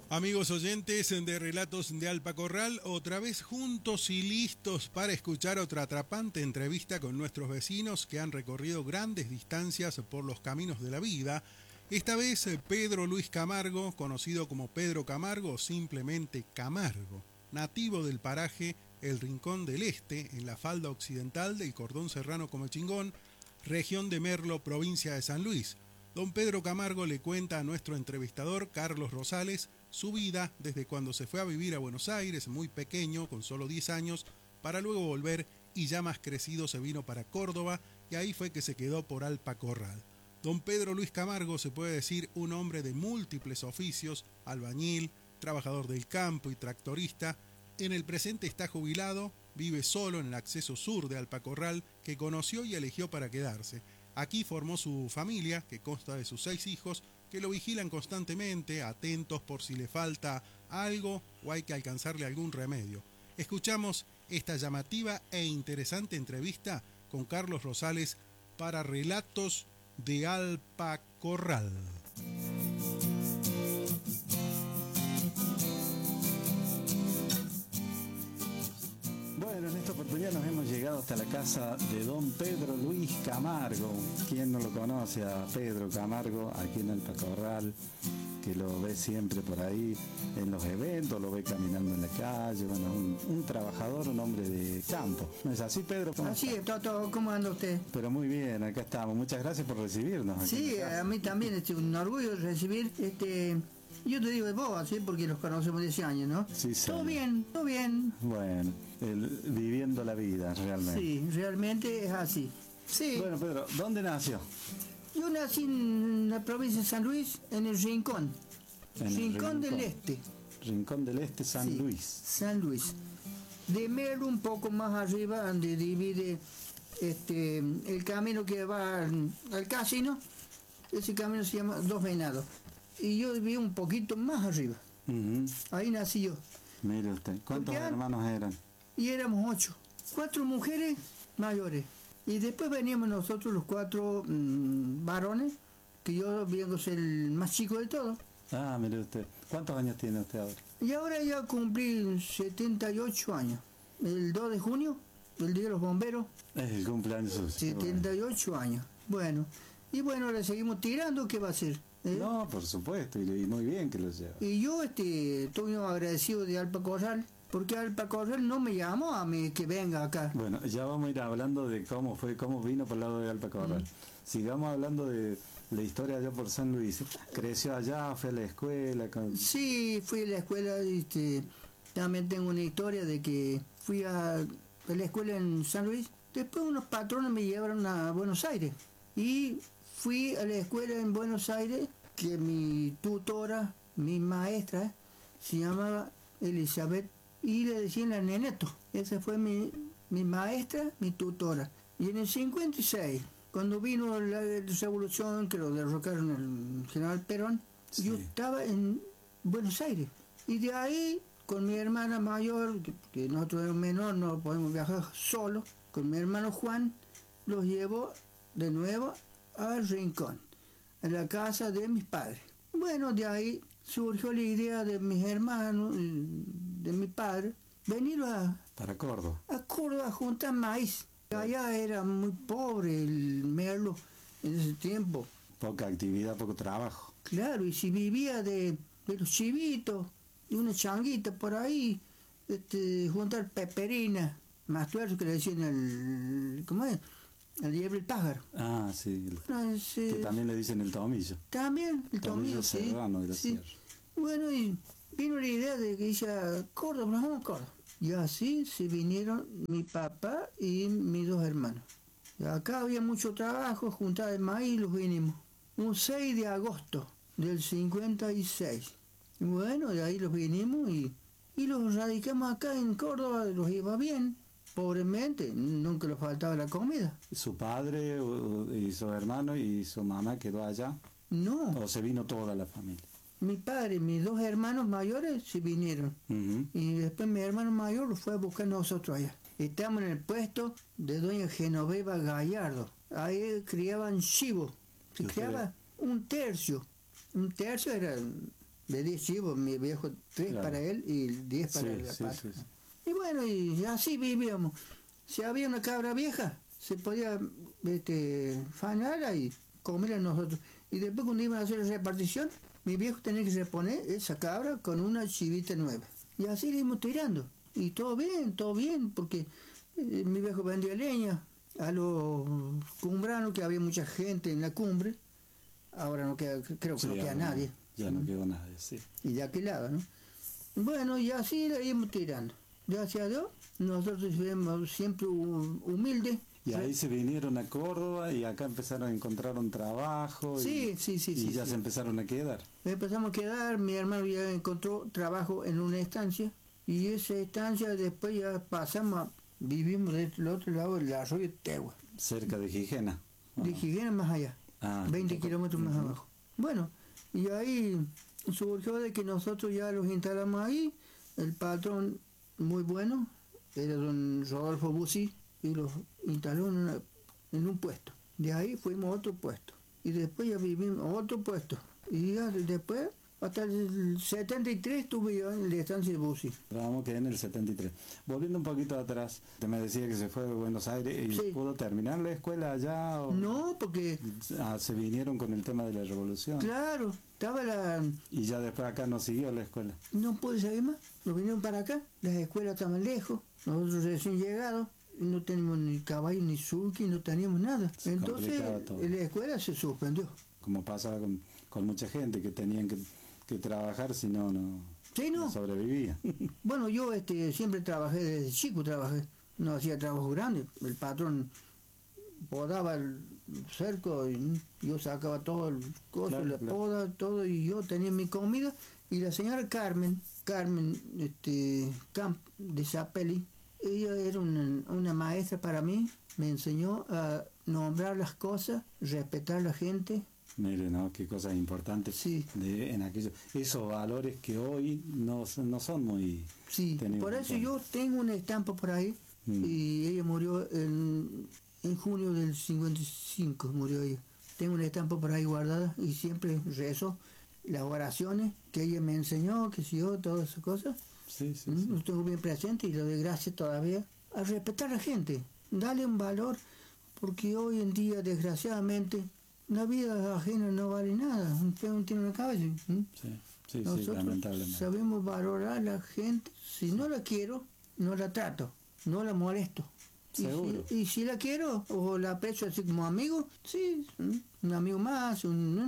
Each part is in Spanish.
Amigos oyentes de Relatos de Alpacorral, otra vez juntos y listos para escuchar otra atrapante entrevista con nuestros vecinos que han recorrido grandes distancias por los caminos de la vida. Esta vez Pedro Luis Camargo, conocido como Pedro Camargo o simplemente Camargo, nativo del paraje El Rincón del Este, en la falda occidental del Cordón Serrano Comechingón, región de Merlo, provincia de San Luis. Don Pedro Camargo le cuenta a nuestro entrevistador, Carlos Rosales, su vida desde cuando se fue a vivir a Buenos Aires, muy pequeño, con solo 10 años, para luego volver y ya más crecido se vino para Córdoba y ahí fue que se quedó por Alpacorral. Don Pedro Luis Camargo se puede decir un hombre de múltiples oficios, albañil, trabajador del campo y tractorista. En el presente está jubilado, vive solo en el acceso sur de Alpacorral que conoció y eligió para quedarse. Aquí formó su familia, que consta de sus 6 hijos, que lo vigilan constantemente, atentos por si le falta algo o hay que alcanzarle algún remedio. Escuchamos esta llamativa e interesante entrevista con Carlos Rosales para Relatos de Alpacorral. Bueno, en esta oportunidad nos hemos llegado hasta la casa de don Pedro Luis Camargo. ¿Quién no lo conoce a Pedro Camargo aquí en Alpacorral? Que lo ve siempre por ahí en los eventos, lo ve caminando en la calle. Bueno, un trabajador, un hombre de campo. ¿No es así, Pedro? Así es, Toto, ¿cómo anda usted? Pero muy bien, acá estamos. Muchas gracias por recibirnos. Aquí sí, a mí también es un orgullo recibir yo te digo de vos, ¿sí? Porque los conocemos de ese año, ¿no? Sí, sí. Todo bien, todo bien. Bueno, viviendo la vida, realmente. Sí, realmente es así. Sí. Bueno, Pedro, ¿dónde nació? Yo nací en la provincia de San Luis, en el Rincón. Rincón del Este. Rincón del Este, San Luis. San Luis. De Merlo un poco más arriba, donde divide el camino que va al casino. Ese camino se llama Dos Venados. Y yo viví un poquito más arriba. Ahí nací yo. Mire usted, ¿cuántos hermanos eran? Y éramos 8. 4 mujeres mayores. Y después veníamos nosotros los 4 varones, que yo vengo a ser el más chico de todos. Ah, mire usted. ¿Cuántos años tiene usted ahora? Y ahora ya cumplí 78 años. El 2 de junio, el Día de los Bomberos. Es el cumpleaños. 78 años. Bueno. Y bueno, le seguimos tirando, ¿qué va a hacer? No, por supuesto, y muy bien que lo lleva. Y yo estoy agradecido de Alpacorral, porque Alpacorral no me llamó a mí que venga acá. Bueno, ya vamos a ir hablando de cómo vino por el lado de Alpacorral. Sigamos hablando de la historia allá por San Luis. ¿Creció allá? ¿Fue a la escuela? Sí, fui a la escuela. También tengo una historia de que fui a la escuela en San Luis. Después unos patrones me llevaron a Buenos Aires. Y fui a la escuela en Buenos Aires, que mi tutora, mi maestra, se llamaba Elizabeth, y le decían la Neneto. Esa fue mi maestra, mi tutora. Y en el 56, cuando vino la revolución, que lo derrocaron el general Perón, sí. Yo estaba en Buenos Aires. Y de ahí, con mi hermana mayor, que nosotros éramos menor, no podemos viajar solos, con mi hermano Juan, los llevo de nuevo al Rincón, en la casa de mis padres. Bueno, de ahí surgió la idea de mis hermanos, de mi padre, venir para Córdoba. A Córdoba a juntar maíz. Allá era muy pobre el Merlo en ese tiempo. Poca actividad, poco trabajo. Claro, y si vivía de los chivitos, de una changuita por ahí, juntar peperina, más tuerzo que le decían ¿cómo es? El liebre el pájaro. Ah, sí. Que también le dicen el tomillo. También, el tomillo, sí. Serrano de la sierra. Bueno, y vino la idea de que decía, Córdoba, nos vamos a Córdoba. Y así se vinieron mi papá y mis 2 hermanos. Y acá había mucho trabajo, juntada de maíz, los vinimos. Un 6 de agosto del 56. Y bueno, de ahí los vinimos y los radicamos acá en Córdoba, los iba bien. Pobremente, nunca le faltaba la comida. ¿Su padre y su hermano y su mamá quedó allá? No. ¿O se vino toda la familia? Mi padre y mis 2 hermanos mayores se vinieron. Y después mi hermano mayor lo fue a buscar nosotros allá. Estamos en el puesto de doña Genoveva Gallardo. Ahí criaban chivo. Se criaba un tercio. Un tercio era de 10 chivos, mi viejo 3 Claro. para él y 10 para la sí, pata. sí. Y bueno, y así vivíamos. Si había una cabra vieja, se podía fañarla y comerla nosotros. Y después cuando iban a hacer la repartición, mi viejo tenía que reponer esa cabra con una chivita nueva. Y así le íbamos tirando. Y todo bien, porque mi viejo vendía leña a los cumbranos, que había mucha gente en la cumbre. Ahora no queda, creo que Sí, no queda ahora nadie. Ya no quedó nadie, sí. Y de aquel lado, ¿no? Bueno, y así le íbamos tirando. Gracias a Dios, nosotros fuimos siempre humildes. Y ahí se vinieron a Córdoba y acá empezaron a encontrar un trabajo. Sí. Y ya se empezaron a quedar. Empezamos a quedar, mi hermano ya encontró trabajo en una estancia, y esa estancia después ya pasamos vivimos del otro lado del arroyo Tegua, Cerca de Gijena. de Gijena más allá, 20 kilómetros más abajo. Bueno, y ahí surgió de que nosotros ya los instalamos ahí, el patrón muy bueno, era don Rodolfo Bussi, y los instaló en un puesto. De ahí fuimos a otro puesto, y después ya vivimos a otro puesto, y ya después, hasta el 73 estuve yo en la estancia de Bussi. Vamos que en el 73. Volviendo un poquito atrás, te me decía que se fue de Buenos Aires y Sí. pudo terminar la escuela allá. ¿O No, porque, se vinieron con el tema de la revolución? claro, estaba Y ya después acá no siguió la escuela. no pude salir más, nos vinieron para acá, las escuelas estaban lejos, nosotros recién llegados, no teníamos ni caballo ni sulky, no teníamos nada. Se Entonces complicaba todo. la escuela se suspendió. Como pasaba con mucha gente que tenían que trabajar, si no, Sí, no. no sobrevivía. Bueno, yo siempre trabajé, desde chico trabajé, no hacía trabajo grande, el patrón podaba el cerco y yo sacaba todo el coso, Claro, la claro. poda, todo, y yo tenía mi comida, y la señora Carmen Camp de Zapelli, ella era una maestra para mí, me enseñó a nombrar las cosas, respetar a la gente. Mire, ¿no? Qué cosas importantes Sí. en aquellos. Esos valores que hoy no son muy... Sí, tenidos por en eso cuenta. yo tengo una estampa por ahí, y ella murió en junio del 55, murió ella. Tengo una estampa por ahí guardada y siempre rezo las oraciones que ella me enseñó, que si yo, todas esas cosas. Sí, sí, Lo tengo bien presente y lo doy gracias todavía a respetar a la gente, darle un valor, porque hoy en día, desgraciadamente, la vida ajena no vale nada. Un peón tiene una cabeza. sí, Nosotros lamentablemente. sabemos valorar a la gente. Si no la quiero, no la trato, no la molesto. Seguro. Y si la quiero o la aprecio así como amigo, sí, un amigo más,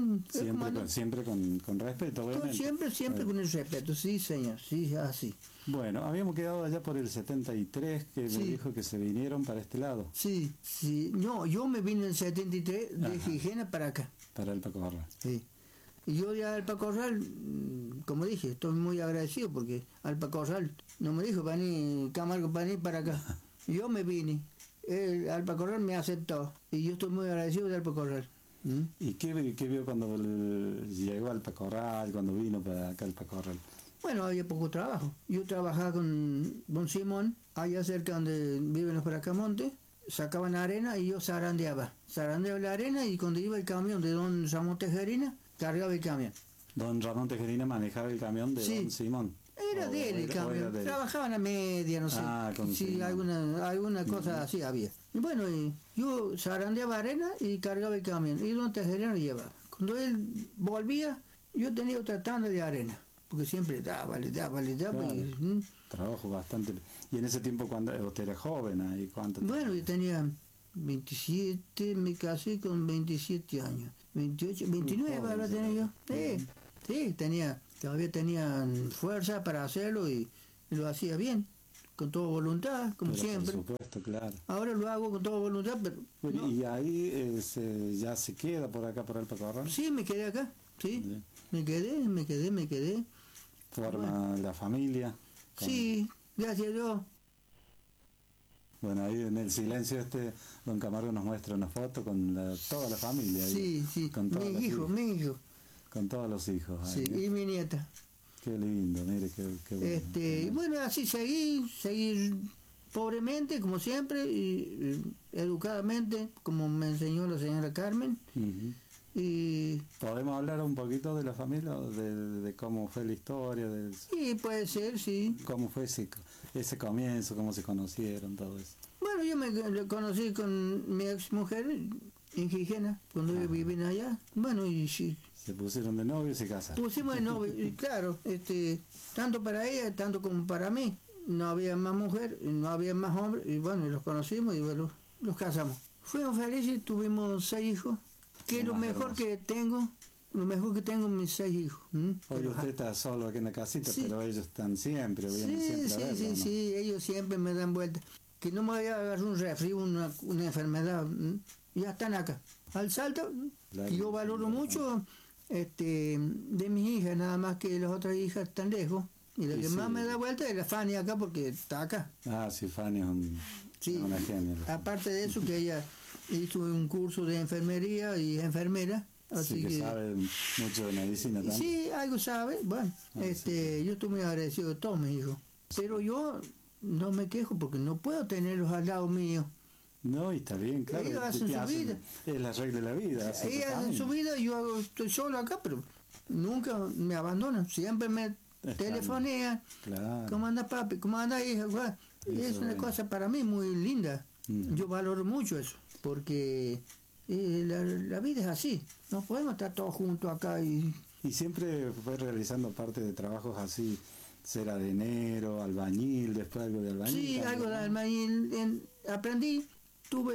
Siempre con respeto, obviamente. siempre con el respeto, sí señor, sí, así. Bueno, habíamos quedado allá por el 73, que Sí. me dijo que se vinieron para este lado, Sí, no, yo me vine en el 73 de Gijena para acá. para el Paco Barra. Sí. Y yo ya al Pacorral, como dije, estoy muy agradecido porque al Pacorral no me dijo, vení, Camargo, vení para acá. Yo me vine, al Pacorral me aceptó y yo estoy muy agradecido de Alpacorral. ¿Y qué vio cuando llegó al Pacorral, cuando vino para acá al Pacorral? Bueno, había poco trabajo. Yo trabajaba con don Simón, allá cerca donde viven los Paracamontes, sacaban arena y yo zarandeaba la arena, y cuando iba el camión de don Ramón Tejerina, cargaba el camión. Don Ramón Tejerina manejaba el camión de Sí. don Simón. Era de él el era camión, de él. trabajaban a media, no sé, Con sí, Simón. alguna cosa así había. Y bueno, y yo zarandeaba arena y cargaba el camión, y don Tejerina lo llevaba. Cuando él volvía, yo tenía otra tanda de arena, porque siempre daba, Claro. y, Trabajo bastante. Y en ese tiempo, cuando usted era joven, ahí ¿cuánto? bueno, yo tenía 27, me casé con 27 años. 28, 29 joven, ahora sí. tenía yo. Sí, todavía tenía fuerza para hacerlo y lo hacía bien, con toda voluntad, como Pero siempre. Por supuesto, claro. Ahora lo hago con toda voluntad, pero Bueno, no. y ahí ya se queda por acá, por el Pacorral. Sí, me quedé acá, sí, Sí. me quedé. Forma la familia. Sí, gracias a Dios. Bueno, ahí en el silencio don Camargo nos muestra una foto con toda la familia. Ahí, Sí, con todos mi los hijo. Con todos los hijos. Sí, Ahí, y mi nieta. Qué lindo, mire, qué bueno. Y bueno, así seguí pobremente, como siempre, y educadamente, como me enseñó la señora Carmen. Ujú. Y ¿Podemos hablar un poquito de la familia, de cómo fue la historia, sí, puede ser, sí. cómo fue ese comienzo, cómo se conocieron, todo eso? Bueno, yo me conocí con mi ex mujer indígena, cuando ellos vivían allá. Bueno, y sí, Se pusieron de novio y se casaron. pusimos de novio, y claro, tanto para ella, tanto como para mí. No había más mujer, no había más hombre, y bueno, los conocimos y bueno, los casamos. Fuimos felices, tuvimos 6 hijos, que es lo mejor que tengo, mis 6 hijos. Hoy Pero, usted está solo aquí en la casita, Sí. pero ellos están siempre, vienen sí, siempre a verlo, ¿no? sí, ellos siempre me dan vuelta. Que no me vaya a agarrar un resfrío, una enfermedad, ya están acá. Al salto, Claro, yo valoro sí, mucho de mis hijas, nada más que las otras hijas están lejos. Y la Y que sí. más me da vuelta es la Fanny acá, porque está acá. Ah, sí, Fanny es Sí. una genia. Aparte de eso, que ella hizo un curso de enfermería y es enfermera. Así Sí, que sabe mucho de medicina también. sí, algo sabe. Bueno, yo estoy muy agradecido de todos mis hijos. Pero yo no me quejo porque no puedo tenerlos al lado mío. No, y está bien, claro. Ellos hacen te su vida. Es la regla de la vida. Ellos hacen su vida, estoy solo acá, pero nunca me abandonan. Siempre me telefonean. Claro. ¿Cómo anda papi? ¿Cómo anda hija? Bueno, Eso es una es. cosa para mí muy linda. Mm. Yo valoro mucho eso, porque la vida es así. No podemos estar todos juntos acá y... Y siempre fue realizando parte de trabajos así, ser arenero, albañil, después algo de albañil. Sí, también, algo de ¿no? albañil aprendí, tuve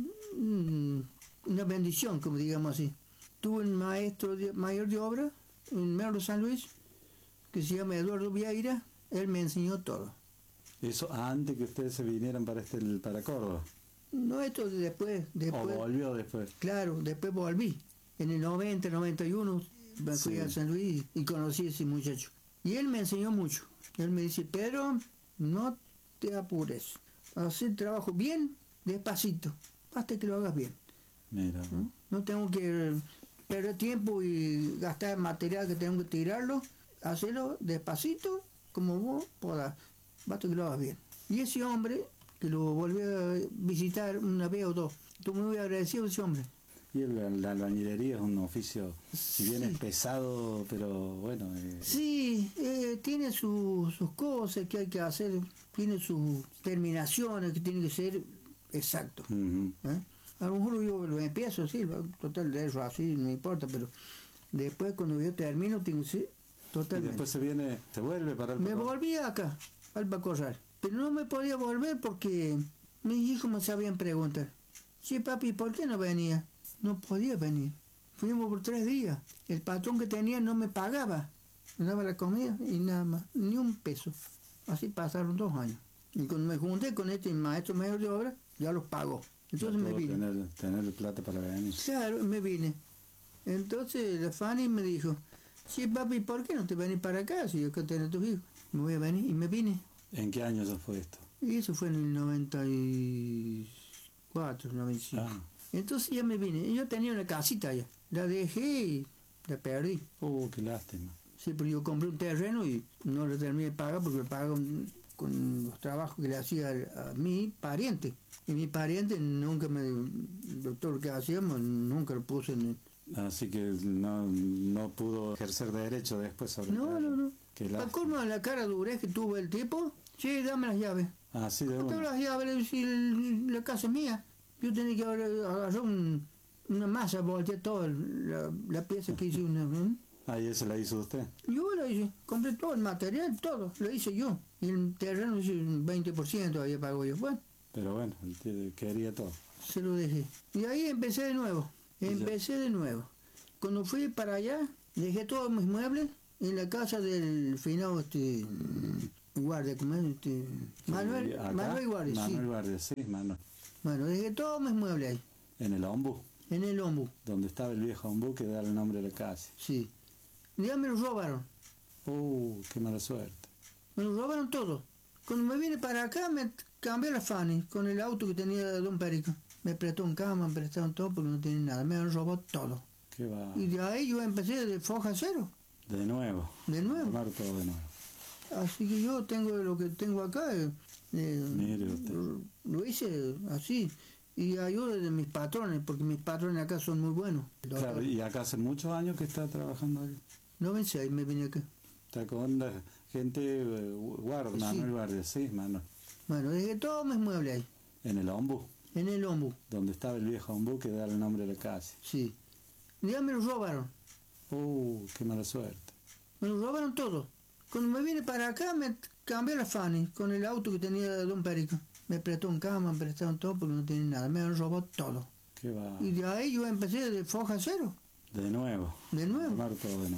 una bendición, como digamos así. Tuve un maestro mayor de obra en Merlo San Luis, que se llama Eduardo Vieira. Él me enseñó todo. Eso antes que ustedes se vinieran para Córdoba. No, esto después, O volvió después. claro, después volví. En el 90, 91 me fui Sí. a San Luis y conocí a ese muchacho. Y él me enseñó mucho. Él me dice, Pedro, no te apures. Haz el trabajo bien, despacito, hasta que lo hagas bien. Mira. ¿No? No tengo que perder tiempo y gastar material que tengo que tirarlo. Hacerlo despacito, como vos puedas, basta que lo hagas bien. Y ese hombre, que lo volví a visitar una vez o dos, estoy muy agradecido de ese hombre. Y la albañilería es un oficio, si bien Sí. es pesado, pero bueno. Sí, tiene sus cosas que hay que hacer, tiene sus terminaciones que tienen que ser exactos. Ujú. ¿Eh? A lo mejor yo lo empiezo, sí, total de eso así, no importa, pero después cuando yo termino tengo que ser Y totalmente. después se vuelve para el Me volví acá, al Bacorral, pero no me podía volver porque mis hijos me sabían preguntar, sí papi, ¿por qué no venía? No podía venir. Fuimos por 3 días. El patrón que tenía no me pagaba. Me daba la comida y nada más, ni un peso. Así pasaron 2 años. Y cuando me junté con este maestro mayor de obra, ya los pagó. Entonces me vine. Tener plata para venir. Claro, me vine. Entonces la Fanny me dijo, sí papi, ¿por qué no te venís para acá si yo acá tengo a tus hijos? Me voy a venir y me vine. ¿En qué año ya fue esto? Y eso fue en el 94, 95. Ah. Entonces ya me vine. Y yo tenía una casita allá. La dejé y la perdí. Qué lástima. Sí, pero yo compré un terreno y no lo terminé de pagar porque me pagan con los trabajos que le hacía a mi pariente. Y mi pariente nunca el doctor que hacíamos, nunca lo puso en el... Así que no pudo ejercer derecho después sobre No. Qué Para lástima. colmo de la cara de durez que tuvo el tipo, sí, dame las llaves. Así de No tengo bueno. las llaves, si la casa es mía. Yo tenía que agarrar una masa, voltear toda la pieza que hice. Ahí eso la hizo usted. Yo lo hice, compré todo el material, todo, lo hice yo. Y el terreno hice un 20%, ahí pago yo. Bueno, Pero bueno, él quería todo. se lo dejé. Y ahí empecé de nuevo. Cuando fui para allá, dejé todos mis muebles en la casa del finado guardia, ¿cómo es? Manuel Guardia, sí. Manuel Guardia, sí, Manuel. Bueno, dejé todos mis muebles ahí, En el ombú, en el ombú, donde estaba el viejo ombú que da el nombre de la casa. sí. Ya me lo robaron. Qué mala suerte. Me lo robaron todo. Cuando me vine para acá me cambié la Fanny con el auto que tenía Don Perico. Me prestó un cama, me prestaron todo porque no tenía nada. Me han robado todo. Qué va. Y de ahí yo empecé de foja cero, De nuevo. de nuevo. Tomar todo de nuevo. Así que yo tengo lo que tengo acá. Mire usted. Lo hice así. y ayuda de mis patrones, porque mis patrones acá son muy buenos. Claro, y acá hace muchos años que está trabajando aquí. 96 me vine acá. Está con la gente guarda, Sí. Manuel Guardia, sí, Manuel. Bueno, dejé todos mis muebles ahí, En el ombú, en el ombú, donde estaba el viejo ombú que da el nombre de la casa. sí. Ya me lo robaron. Qué mala suerte. Me lo robaron todo. Cuando me vine para acá me cambié la Fanny con el auto que tenía Don Perico. Me prestó un cama, me prestaron todo porque no tenía nada. Me han robado todo. Qué va. Y de ahí yo empecé de foja cero. De nuevo. De nuevo. Armar todo de nuevo.